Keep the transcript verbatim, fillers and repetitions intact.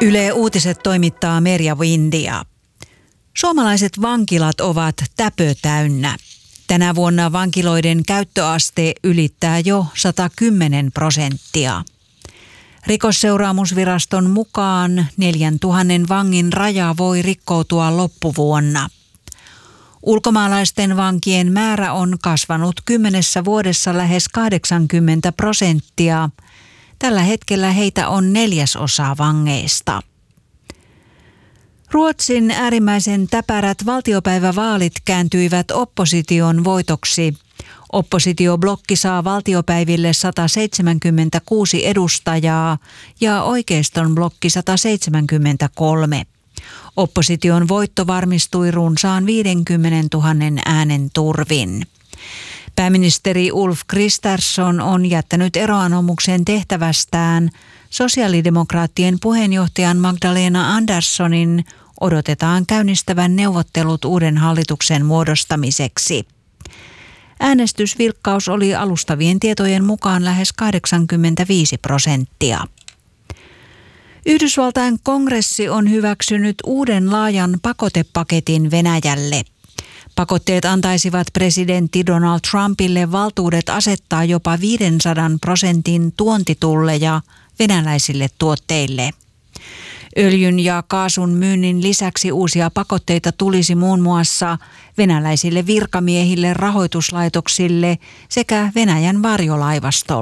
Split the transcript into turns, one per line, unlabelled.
Yle Uutiset toimittaa Merja Windia. Suomalaiset vankilat ovat täpötäynnä. Tänä vuonna vankiloiden käyttöaste ylittää jo sata kymmenen prosenttia. Rikosseuraamusviraston mukaan neljäntuhannen vangin raja voi rikkoutua loppuvuonna. Ulkomaalaisten vankien määrä on kasvanut kymmenessä vuodessa lähes kahdeksankymmentä prosenttia. Tällä hetkellä heitä on neljäsosa vangeista. Ruotsin äärimmäisen täpärät valtiopäivävaalit kääntyivät opposition voitoksi. Oppositioblokki saa valtiopäiville sata seitsemänkymmentäkuusi edustajaa ja oikeiston blokki sata seitsemänkymmentäkolme. Opposition voitto varmistui runsaan viisikymmentätuhatta äänen turvin. Pääministeri Ulf Kristersson on jättänyt eroanomuksen tehtävästään. Sosiaalidemokraattien puheenjohtajan Magdalena Anderssonin odotetaan käynnistävän neuvottelut uuden hallituksen muodostamiseksi. Äänestysvilkkaus oli alustavien tietojen mukaan lähes kahdeksankymmentäviisi prosenttia. Yhdysvaltain kongressi on hyväksynyt uuden laajan pakotepaketin Venäjälle. Pakotteet antaisivat presidentti Donald Trumpille valtuudet asettaa jopa viisisataa prosentin tuontitulleja venäläisille tuotteille. Öljyn ja kaasun myynnin lisäksi uusia pakotteita tulisi muun muassa venäläisille virkamiehille, rahoituslaitoksille sekä Venäjän varjolaivastolle.